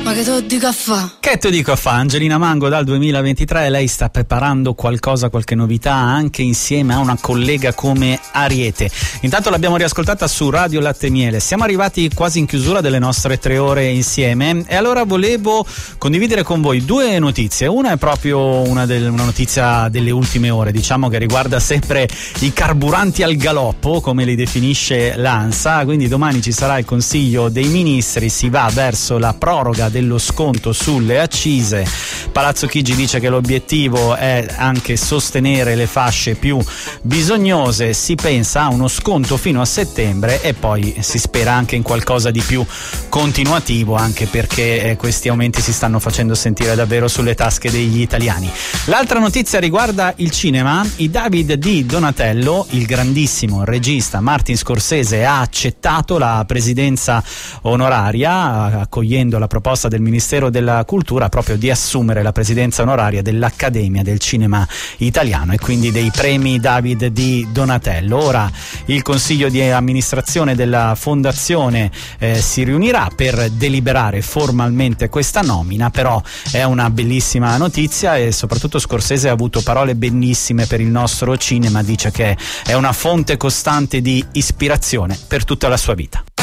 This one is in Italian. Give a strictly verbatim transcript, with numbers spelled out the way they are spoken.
Ma che te lo dico a fa? Che te dico a fa? Angelina Mango dal duemilaventitré, lei sta preparando qualcosa, qualche novità anche insieme a una collega come Ariete. Intanto l'abbiamo riascoltata su Radio Latte Miele. Siamo arrivati quasi in chiusura delle nostre tre ore insieme e allora volevo condividere con voi due notizie. Una è proprio una, del, una notizia delle ultime ore, diciamo, che riguarda sempre i carburanti al galoppo, come li definisce l'ANSA. Quindi domani ci sarà il Consiglio dei Ministri, si va verso la proroga dello sconto sulle accise. Palazzo Chigi dice che l'obiettivo è anche sostenere le fasce più bisognose, si pensa a uno sconto fino a settembre e poi si spera anche in qualcosa di più continuativo, anche perché eh, questi aumenti si stanno facendo sentire davvero sulle tasche degli italiani. L'altra notizia riguarda il cinema. I David di Donatello, il grandissimo regista Martin Scorsese, ha accettato la presidenza onoraria, accogliendo la proposta del Ministero della Cultura proprio di assumere la presidenza onoraria dell'Accademia del Cinema Italiano e quindi dei premi David di Donatello. Ora il Consiglio di amministrazione della Fondazione eh, si riunirà per deliberare formalmente questa nomina, però è una bellissima notizia e soprattutto Scorsese ha avuto parole bellissime per il nostro cinema, dice che è una fonte costante di ispirazione per tutta la sua vita.